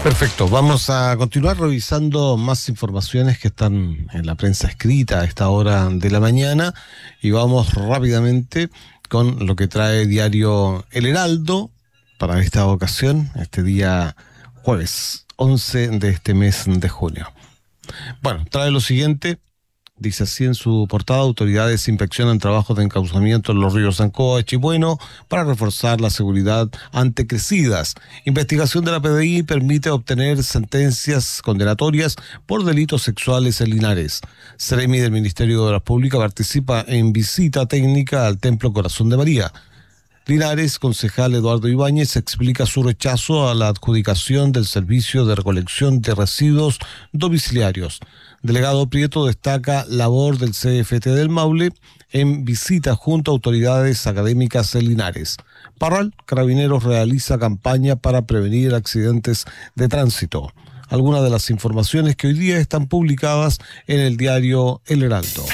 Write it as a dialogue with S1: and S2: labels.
S1: Perfecto, vamos a continuar revisando más informaciones que están en la prensa escrita a esta hora de la mañana y vamos rápidamente con lo que trae diario El Heraldo para esta ocasión, este día jueves 11 de este mes de junio. Bueno, trae lo siguiente. Dice así en su portada: autoridades inspeccionan trabajos de encauzamiento en los ríos Ancoa y Chibueno para reforzar la seguridad ante crecidas. Investigación de la PDI permite obtener sentencias condenatorias por delitos sexuales en Linares. Seremi del Ministerio de Obras Públicas participa en visita técnica al Templo Corazón de María. Linares, concejal Eduardo Ibáñez explica su rechazo a la adjudicación del servicio de recolección de residuos domiciliarios. Delegado Prieto destaca labor del CFT del Maule en visita junto a autoridades académicas en Linares. Parral, Carabineros realiza campaña para prevenir accidentes de tránsito. Algunas de las informaciones que hoy día están publicadas en el diario El Heraldo.